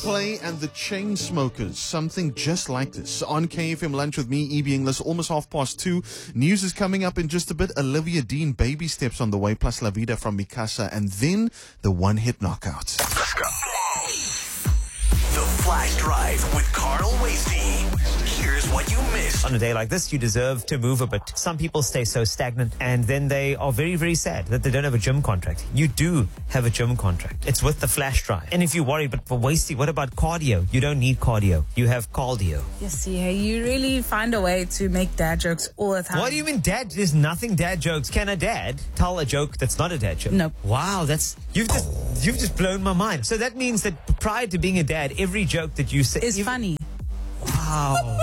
Play and the Chainsmokers, something just like this. On KFM Lunch with me, E.B. Inglis, almost 2:30. News is coming up in just a bit. Olivia Dean, Baby Steps on the way, plus La Vida from Mikasa, and then the one-hit knockout. Let's go. The Flash Drive with Carl Wasty. Here's what you missed. On a day like this, you deserve to move a bit. Some people stay so stagnant and then they are very, very sad that they don't have a gym contract. You do have a gym contract. It's with the Flash Drive. And if you worry, but for Wasty, what about cardio? You don't need cardio. You have cardio. Yes, yeah, you really find a way to make dad jokes all the time. What do you mean dad? There's nothing dad jokes. Can a dad tell a joke that's not a dad joke? No. Wow, you've just blown my mind. So that means that prior to being a dad, every joke that you say is funny. Wow.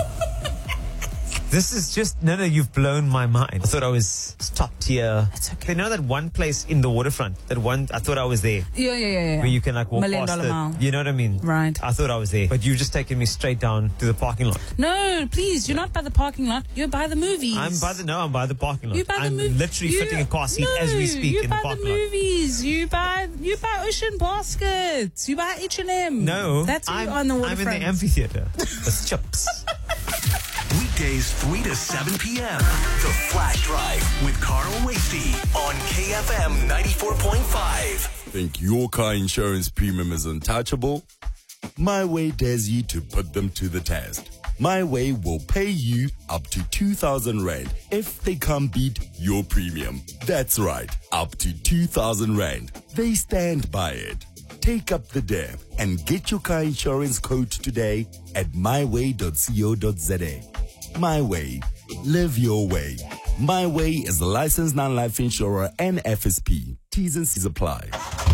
This is just, no, you've blown my mind. I thought I was top tier. It's okay. You know that one place in the waterfront, I thought I was there. Yeah. Where you can like walk $1 Million past it. Mile. You know what I mean? Right. I thought I was there. But you've just taken me straight down to the parking lot. No, please, you're not by the parking lot. You're by the movies. I'm by the parking lot. You're by the I'm literally fitting a car seat as we speak in the parking lot. You're by the movies. You buy Ocean Baskets. You buy H&M. No. That's where you're on the waterfront. I'm in the amphitheater with chips. Weekdays 3 to 7 p.m. The Flash Drive with Carl Wasty on KFM 94.5. Think your car insurance premium is untouchable? My Way dares you to put them to the test. My Way will pay you up to 2,000 Rand if they can't beat your premium. That's right, up to 2,000 Rand. They stand by it. Take up the dare and get your car insurance quote today at myway.co.za. My Way. Live your way. My Way is a licensed non-life insurer and FSP. T's and C's apply.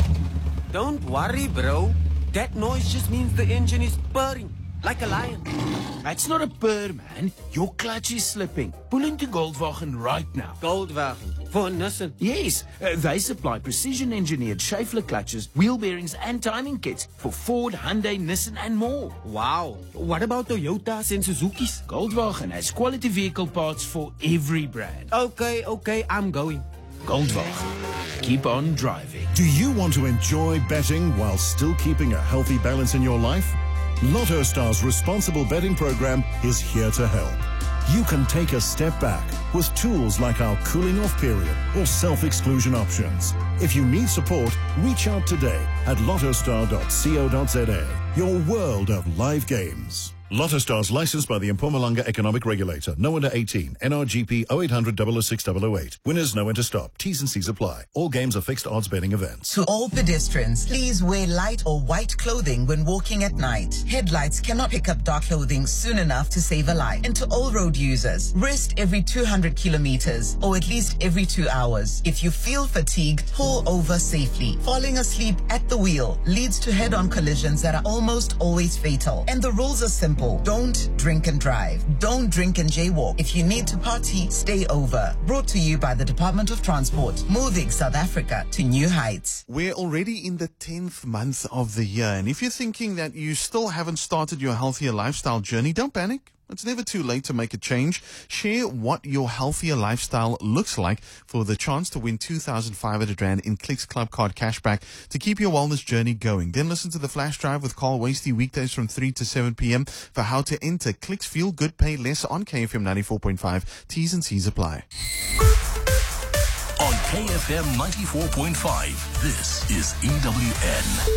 Don't worry, bro. That noise just means the engine is purring like a lion. That's not a purr, man. Your clutch is slipping. Pull into Goldwagen right now. Goldwagen for Nissan. Yes, they supply precision-engineered Schaeffler clutches, wheel bearings, and timing kits for Ford, Hyundai, Nissan, and more. Wow. What about Toyotas and Suzuki's? Goldwagen has quality vehicle parts for every brand. Okay, I'm going. Goldwagen. Keep on driving. Do you want to enjoy betting while still keeping a healthy balance in your life? Lotto Star's responsible betting program is here to help. You can take a step back with tools like our cooling off period or self-exclusion options. If you need support, reach out today at lottostar.co.za, your world of live games. Lotto Star's licensed by the Mpumalanga Economic Regulator. No under 18. NRGP 0800 006 008. Winners know when to stop. T's and C's apply. All games are fixed odds betting events. To all pedestrians, please wear light or white clothing when walking at night. Headlights cannot pick up dark clothing soon enough to save a life. And to all road users, rest every 200 kilometers or at least every 2 hours. If you feel fatigued, pull over safely. Falling asleep at the wheel leads to head-on collisions that are almost always fatal. And the rules are simple. Don't drink and drive. Don't drink and jaywalk. If you need to party, stay over. Brought to you by the Department of Transport, moving South Africa to new heights. We're already in the 10th month of the year, and if you're thinking that you still haven't started your healthier lifestyle journey, don't panic. It's never too late to make a change. Share what your healthier lifestyle looks like for the chance to win 2,500 Rand in Clicks Club Card cashback to keep your wellness journey going. Then listen to the Flash Drive with Carl Wasty weekdays from 3 to 7 p.m. for how to enter Clicks Feel Good Pay Less on KFM 94.5. T's and C's apply. On KFM 94.5, this is EWN.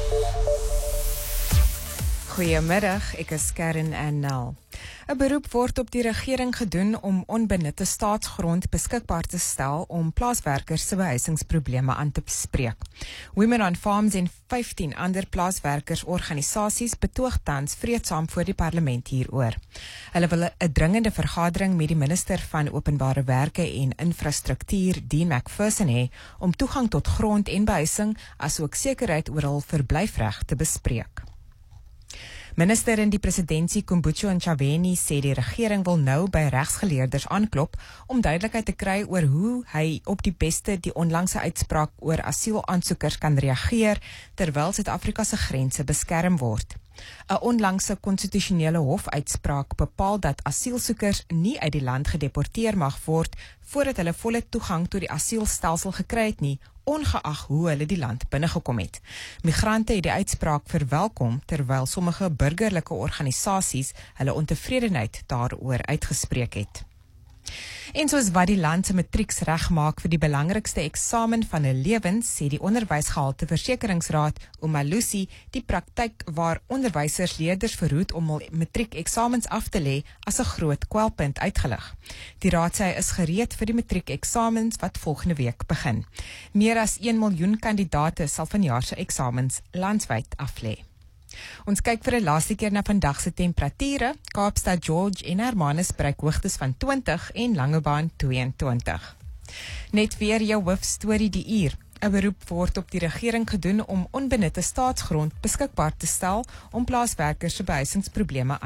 Goeiemiddag, ek is Karen Annel. 'n Beroep word op die regering gedoen om onbenutte staatsgrond beskikbaar te stel om plaaswerkers se behuisingsprobleme aan te bespreek. Women on Farms en 15 ander plaaswerkersorganisasies betoog tans vreedsaam voor die parlement hieroor. Hulle wil 'n dringende vergadering met die minister van Openbare Werke en Infrastruktuur, Dean McPherson, hê om toegang tot grond en behuising asook sekerheid oor hul verblyfreg te bespreek. Minister in die presidentsie Kumbucho Ntshavheni sê die regering wil nou by regsgeleerders aanklop om duidelikheid te kry oor hoe hy op die beste die onlangse uitspraak oor asielaansoekers kan reageer terwyl Suid-Afrika se grense beskerm word. 'n Onlangse konstitusionele hofuitspraak bepaal dat asielsoekers nie uit die land gedeporteer mag word voordat hulle volle toegang tot die asielstelsel gekry het nie ongeag hoe hulle die land binnegekom het. Migrante het die uitspraak verwelkom terwyl sommige burgerlike organisasies hulle ontevredenheid daaroor uitgespreek het. En soos wat die land se matrieks regmaak vir die belangrikste eksamen van hul lewens, sê die Onderwysgehalteversekeringsraad, Umalusi, die praktyk waar onderwysers leerders verhoed om hul matriekeksamens af te lê as 'n groot kwelpunt uitgelig. Die raad sê hy is gereed vir die matriekeksamens wat volgende week begin. Meer as 1 miljoen kandidate sal vanjaar se eksamens landwyd aflê. Ons kyk vir 'n laaste keer na vandag se temperature. Kaapstad, George en Hermanus bereik hoogtes van 20 en Langebaan 22. Net weer jou hoofstorie die uur. 'n Beroep word op die regering gedoen om onbenutte staatsgrond beskikbaar te stel om plaaswerkers se behuisingsprobleme